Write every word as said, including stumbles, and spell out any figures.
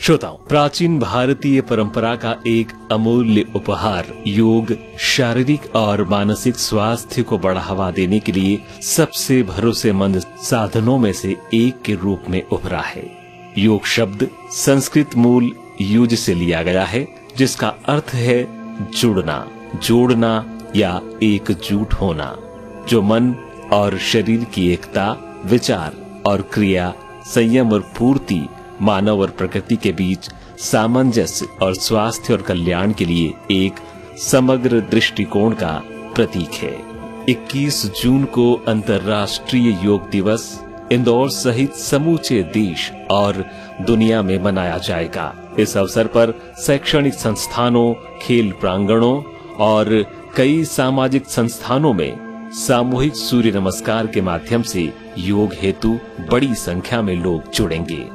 श्रोताओं, प्राचीन भारतीय परंपरा का एक अमूल्य उपहार योग शारीरिक और मानसिक स्वास्थ्य को बढ़ावा देने के लिए सबसे भरोसेमंद साधनों में से एक के रूप में उभरा है। योग शब्द संस्कृत मूल युज से लिया गया है, जिसका अर्थ है जुड़ना, जोड़ना या एकजुट होना, जो मन और शरीर की एकता, विचार और क्रिया, संयम और पूर्ति, मानव और प्रकृति के बीच सामंजस्य और स्वास्थ्य और कल्याण के लिए एक समग्र दृष्टिकोण का प्रतीक है। इक्कीस जून को अंतर्राष्ट्रीय योग दिवस इंदौर सहित समूचे देश और दुनिया में मनाया जाएगा। इस अवसर पर शैक्षणिक संस्थानों, खेल प्रांगणों और कई सामाजिक संस्थानों में सामूहिक सूर्य नमस्कार के माध्यम से योग हेतु बड़ी संख्या में लोग जुड़ेंगे।